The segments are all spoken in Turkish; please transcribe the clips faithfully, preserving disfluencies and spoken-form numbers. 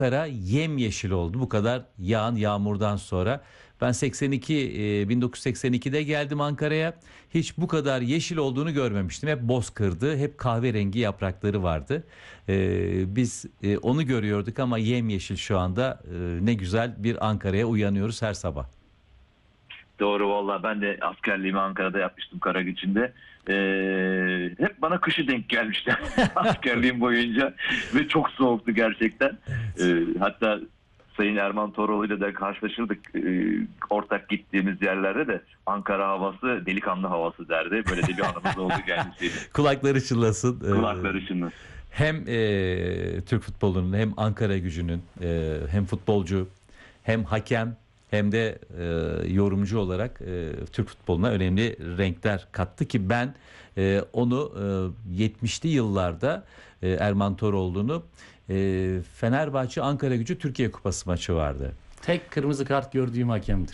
Ankara yemyeşil oldu bu kadar yağan yağmurdan sonra. Ben seksen iki e, bin dokuz yüz seksen ikide geldim Ankara'ya. Hiç bu kadar yeşil olduğunu görmemiştim. Hep bozkırdı, hep kahverengi yaprakları vardı. E, biz e, onu görüyorduk ama yemyeşil şu anda. E, ne güzel bir Ankara'ya uyanıyoruz her sabah. Doğru valla, ben de askerliğimi Ankara'da yapmıştım, Karagüç'ünde. Ee, hep bana kışı denk gelmişti askerliğim boyunca ve çok soğuktu gerçekten. Ee, hatta Sayın Erman Toroğlu'yla da karşılaşırdık. Ee, ortak gittiğimiz yerlerde de Ankara havası delikanlı havası derdi. Böyle de bir anımız oldu kendisiyle. Kulakları çınlasın. Kulakları çınlasın. Hem e, Türk futbolunun hem Ankara Gücü'nün e, hem futbolcu hem hakem hem de e, yorumcu olarak e, Türk futboluna önemli renkler kattı ki ben e, onu e, yetmişli yıllarda e, Erman Toroğlu'nu e, Fenerbahçe Ankara Gücü Türkiye Kupası maçı vardı. Tek kırmızı kart gördüğüm hakemdir.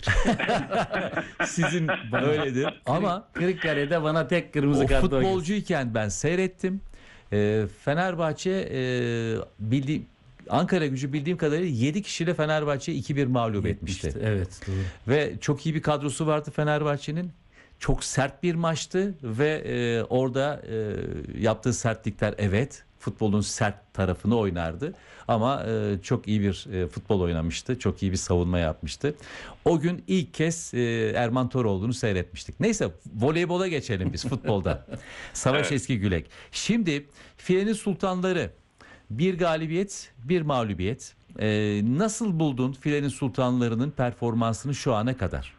Sizin öyledir ama Kırıkkale'de bana tek kırmızı o kart futbolcuyken ben seyrettim. E, Fenerbahçe e, bildiğim Ankara Gücü bildiğim kadarıyla yedi kişiyle Fenerbahçe'yi iki bir mağlup etmişti. Evet, doğru. Ve çok iyi bir kadrosu vardı Fenerbahçe'nin. Çok sert bir maçtı ve e, orada e, yaptığı sertlikler, evet, futbolun sert tarafını oynardı. Ama e, çok iyi bir e, futbol oynamıştı. Çok iyi bir savunma yapmıştı. O gün ilk kez e, Erman Toroğlu'nu seyretmiştik. Neyse, voleybola geçelim biz futbolda. Savaş Evet. Eski Gülek. Şimdi Filenin Sultanları bir galibiyet, bir mağlubiyet. Ee, nasıl buldun Filenin Sultanları'nın performansını şu ana kadar?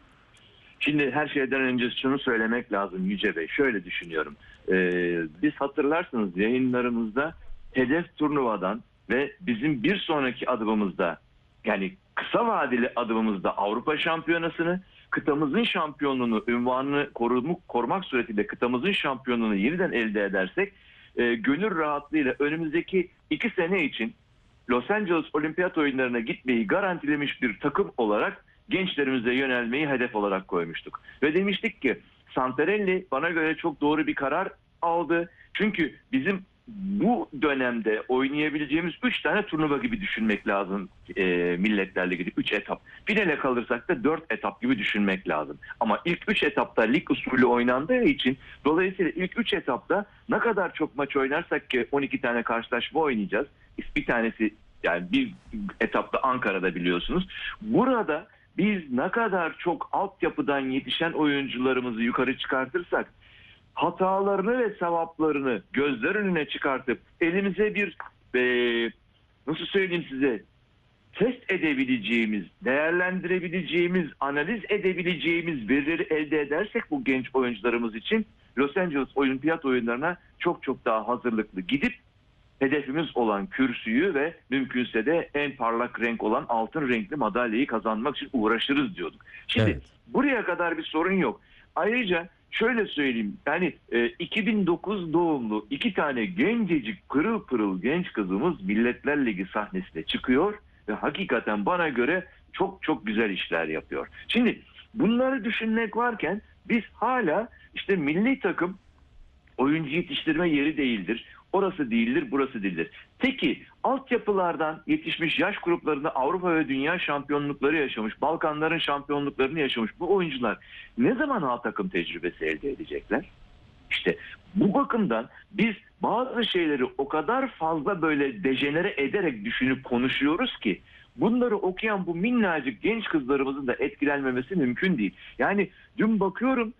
Şimdi her şeyden önce şunu söylemek lazım Yüce Bey. Şöyle düşünüyorum. Ee, biz hatırlarsınız yayınlarımızda hedef turnuvadan ve bizim bir sonraki adımımızda, yani kısa vadeli adımımızda Avrupa Şampiyonası'nı, kıtamızın şampiyonluğunu, ünvanını korumuk, korumak suretiyle kıtamızın şampiyonluğunu yeniden elde edersek e, gönül rahatlığıyla önümüzdeki iki sene için Los Angeles Olimpiyat Oyunları'na gitmeyi garantilemiş bir takım olarak gençlerimize yönelmeyi hedef olarak koymuştuk. Ve demiştik ki Santarelli bana göre çok doğru bir karar aldı. Çünkü bizim bu dönemde oynayabileceğimiz üç tane turnuva gibi düşünmek lazım e, Milletler Ligi'de üç etap. Finale kalırsak da dört etap gibi düşünmek lazım. Ama ilk üç etapta lig usulü oynandığı için dolayısıyla ilk üç etapta ne kadar çok maç oynarsak ki on iki tane karşılaşma oynayacağız. Bir tanesi yani bir etapta Ankara'da biliyorsunuz. Burada biz ne kadar çok altyapıdan yetişen oyuncularımızı yukarı çıkartırsak hatalarını ve sevaplarını gözler önüne çıkartıp elimize bir e, nasıl söyleyeyim size test edebileceğimiz, değerlendirebileceğimiz, analiz edebileceğimiz verileri elde edersek bu genç oyuncularımız için Los Angeles Olimpiyat Oyunları'na çok çok daha hazırlıklı gidip hedefimiz olan kürsüyü ve mümkünse de en parlak renk olan altın renkli madalyayı kazanmak için uğraşırız diyorduk. Şimdi Evet. buraya kadar bir sorun yok. Ayrıca şöyle söyleyeyim, yani e, iki bin dokuz doğumlu iki tane gencecik pırıl pırıl genç kızımız Milletler Ligi sahnesine çıkıyor ve hakikaten bana göre çok çok güzel işler yapıyor. Şimdi bunları düşünmek varken biz hala işte milli takım oyuncu yetiştirme yeri değildir. Orası değildir, burası değildir. Peki altyapılardan yetişmiş yaş gruplarında Avrupa ve Dünya şampiyonlukları yaşamış, Balkanların şampiyonluklarını yaşamış bu oyuncular ne zaman A takım tecrübesi elde edecekler? İşte bu bakımdan biz bazı şeyleri o kadar fazla böyle dejenere ederek düşünüp konuşuyoruz ki bunları okuyan bu minnacık genç kızlarımızın da etkilenmemesi mümkün değil. Yani dün bakıyorum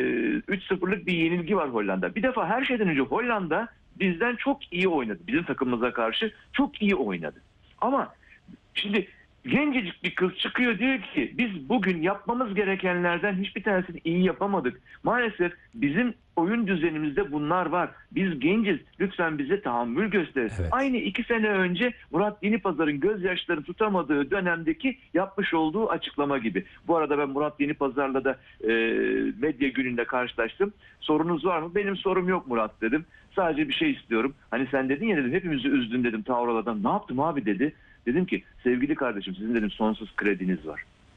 üç sıfırlık bir yenilgi var Hollanda. Bir defa her şeyden önce Hollanda bizden çok iyi oynadı. Bizim takımımıza karşı çok iyi oynadı. Ama şimdi gencecik bir kız çıkıyor diyor ki biz bugün yapmamız gerekenlerden hiçbir tanesini iyi yapamadık. Maalesef bizim oyun düzenimizde bunlar var. Biz genciz. Lütfen bize tahammül gösterin. Evet. Aynı iki sene önce Murat Yenipazar'ın gözyaşlarını tutamadığı dönemdeki yapmış olduğu açıklama gibi. Bu arada ben Murat Yenipazar'la da e, medya gününde karşılaştım. Sorunuz var mı? Benim sorum yok Murat dedim. Sadece bir şey istiyorum. Hani sen dedin ya dedim hepimizi üzdün dedim ta oralardan. Ne yaptım abi dedi. Dedim ki sevgili kardeşim sizin dedim sonsuz krediniz var.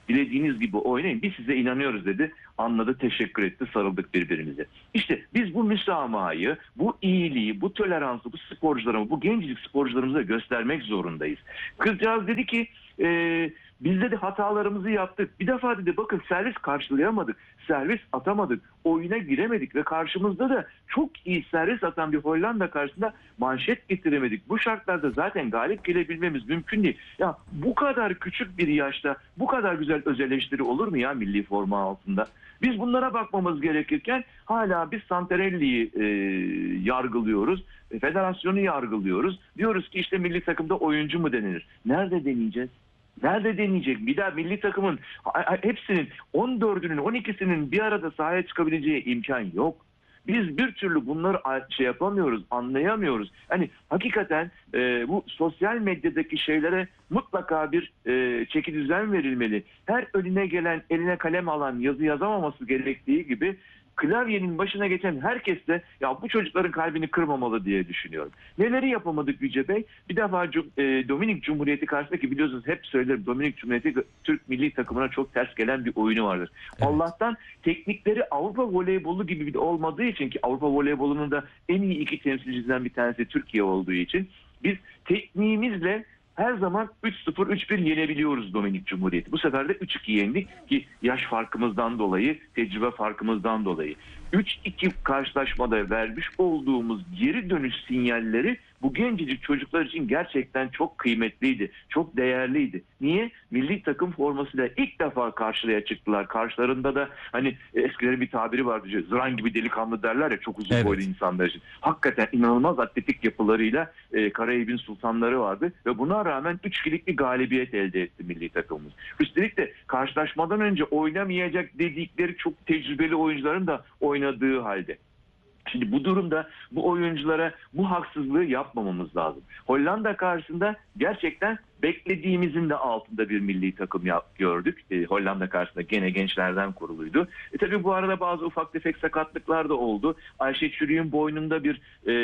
dilediğiniz gibi oynayın, biz size inanıyoruz dedi. Anladı, teşekkür etti, sarıldık birbirimize. İşte biz bu müsamahayı, bu iyiliği, bu toleransı bu sporcularımıza, bu gencecik sporcularımıza göstermek zorundayız. Kızcağız dedi ki e, biz dedi hatalarımızı yaptık. Bir defa dedi bakın servis karşılayamadık, servis atamadık, oyuna giremedik ve karşımızda da çok iyi servis atan bir Hollanda karşısında manşet getiremedik. Bu şartlarda zaten galip gelebilmemiz mümkün değil. Ya bu kadar küçük bir yaşta bu kadar güzel öz eleştiri olur mu ya milli forma altında? Biz bunlara bakmamız gerekirken hala biz Santarelli'yi e, yargılıyoruz, federasyonu yargılıyoruz. Diyoruz ki işte milli takımda oyuncu mu denenir? Nerede deneyeceğiz? Nerede deneyecek? Bir daha milli takımın hepsinin on dördünün on ikisinin bir arada sahaya çıkabileceği imkan yok. Biz bir türlü bunları şey yapamıyoruz, anlayamıyoruz. Hani hakikaten e, bu sosyal medyadaki şeylere mutlaka bir e, çeki düzen verilmeli. Her önüne gelen, eline kalem alan yazı yazamaması gerektiği gibi klavyenin başına geçen herkes de ya bu çocukların kalbini kırmamalı diye düşünüyorum. Neleri yapamadık Yüce Bey? Bir defa e, Dominik Cumhuriyeti karşısındaki biliyorsunuz hep söylerim Dominik Cumhuriyeti Türk milli takımına çok ters gelen bir oyunu vardır. Evet. Allah'tan teknikleri Avrupa voleybolu gibi bir olmadığı için ki Avrupa voleybolunun da en iyi iki temsilcisinden bir tanesi Türkiye olduğu için biz tekniğimizle her zaman üç sıfır üç bir yenebiliyoruz Dominik Cumhuriyeti. Bu sefer de üç iki yendik ki yaş farkımızdan dolayı, tecrübe farkımızdan dolayı. üç iki karşılaşmada vermiş olduğumuz geri dönüş sinyalleri bu gencecik çocuklar için gerçekten çok kıymetliydi, çok değerliydi. Niye? Milli takım formasıyla ilk defa karşıya çıktılar. Karşılarında da hani eskilerin bir tabiri vardı, zıran gibi delikanlı derler ya çok uzun evet. boylu insanlar için. Hakikaten inanılmaz atletik yapılarıyla e, Karayip'in sultanları vardı ve buna rağmen üç ikilik bir galibiyet elde etti milli takımımız. Üstelik de karşılaşmadan önce oynamayacak dedikleri çok tecrübeli oyuncuların da oynadığı halde. Şimdi bu durumda bu oyunculara bu haksızlığı yapmamamız lazım. Hollanda karşısında gerçekten beklediğimizin de altında bir milli takım yap, gördük. E, Hollanda karşısında gene gençlerden kuruluydu. E, tabii bu arada bazı ufak tefek sakatlıklar da oldu. Ayşe Çürük'ün boynunda bir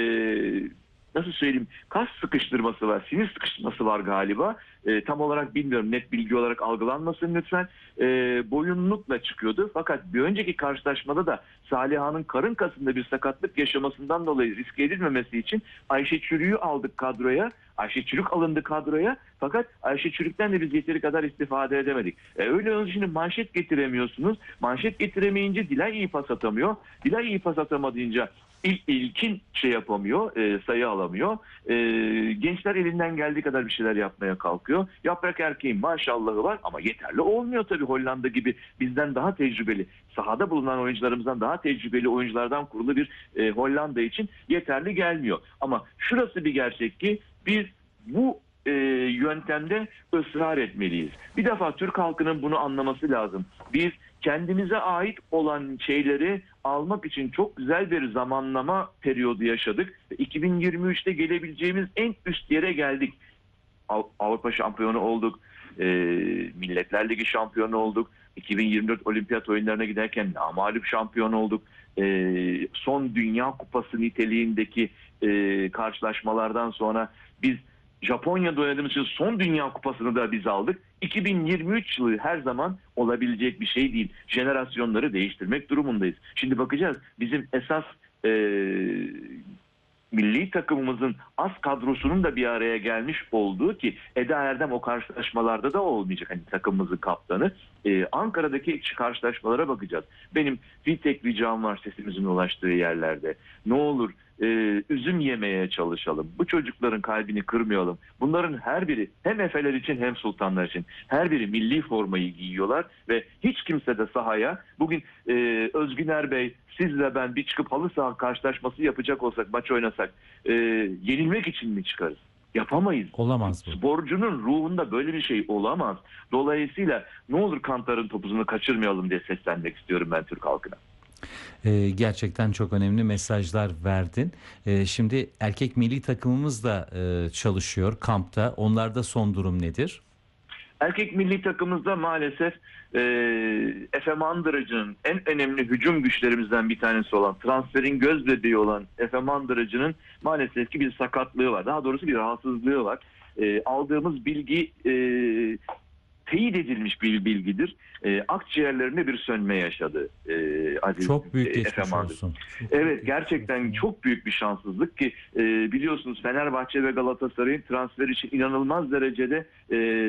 e, nasıl söyleyeyim kas sıkıştırması var, sinir sıkıştırması var galiba. E, tam olarak bilmiyorum, net bilgi olarak algılanmasın lütfen. E, boyunlukla çıkıyordu. Fakat bir önceki karşılaşmada da Saliha'nın karın kasında bir sakatlık yaşamasından dolayı risk edilmemesi için Ayşe Çürük'ü aldık kadroya. Ayşe Çürük alındı kadroya. Fakat Ayşe Çürük'ten de biz yeteri kadar istifade edemedik. E, öyle olunca şimdi manşet getiremiyorsunuz. Manşet getiremeyince Dilay iyi pas atamıyor. Dilay iyi pas atamadığınca İlk, ilkin şey yapamıyor, e, sayı alamıyor. E, gençler elinden geldiği kadar bir şeyler yapmaya kalkıyor. Yaprak Erkeğin maşallahı var ama yeterli olmuyor tabii. Hollanda gibi bizden daha tecrübeli, sahada bulunan oyuncularımızdan daha tecrübeli oyunculardan kurulu bir e, Hollanda için yeterli gelmiyor. Ama şurası bir gerçek ki biz bu e, yöntemde ısrar etmeliyiz. Bir defa Türk halkının bunu anlaması lazım. Biz kendimize ait olan şeyleri almak için çok güzel bir zamanlama periyodu yaşadık. iki bin yirmi üçte gelebileceğimiz en üst yere geldik. Avrupa şampiyonu olduk. E, Milletler Ligi şampiyonu olduk. iki bin yirmi dört olimpiyat oyunlarına giderken namağlup şampiyon olduk. E, son Dünya Kupası niteliğindeki e, karşılaşmalardan sonra biz Japonya'da oynadığımız için son Dünya Kupası'nı da biz aldık. iki bin yirmi üç yılı her zaman olabilecek bir şey değil. Jenerasyonları değiştirmek durumundayız. Şimdi bakacağız. Bizim esas e, milli takımımızın az kadrosunun da bir araya gelmiş olduğu ki Eda Erdem o karşılaşmalarda da olmayacak. Hani takımımızın kaptanı. Ee, Ankara'daki karşılaşmalara bakacağız. Benim bir tek ricam var sesimizin ulaştığı yerlerde. Ne olur e, üzüm yemeye çalışalım. Bu çocukların kalbini kırmayalım. Bunların her biri hem efeler için hem sultanlar için her biri milli formayı giyiyorlar ve hiç kimse de sahaya bugün e, Özgüner Bey sizle ben bir çıkıp halı saha karşılaşması yapacak olsak, maç oynasak e, yenilmek için mi çıkarız? Yapamayız. Olamaz bu. Sporcunun ruhunda böyle bir şey olamaz. Dolayısıyla ne olur Kantar'ın topuzunu kaçırmayalım diye seslenmek istiyorum ben Türk halkına. Ee, gerçekten çok önemli mesajlar verdin. Ee, şimdi erkek milli takımımız da e, çalışıyor kampta. Onlarda son durum nedir? Erkek milli takımımızda maalesef e, Efe Mandıracı'nın en önemli hücum güçlerimizden bir tanesi olan, transferin göz bebeği olan Efe Mandıracı'nın maalesef ki bir sakatlığı var. Daha doğrusu bir rahatsızlığı var. E, aldığımız bilgi e, teyit edilmiş bir bilgidir. E, akciğerlerinde bir sönme yaşadı. E, Aziz Çok büyük e, geçmiş Efe Mahmut. olsun. Evet, gerçekten çok büyük bir şanssızlık ki e, biliyorsunuz Fenerbahçe ve Galatasaray'ın transfer için inanılmaz derecede e,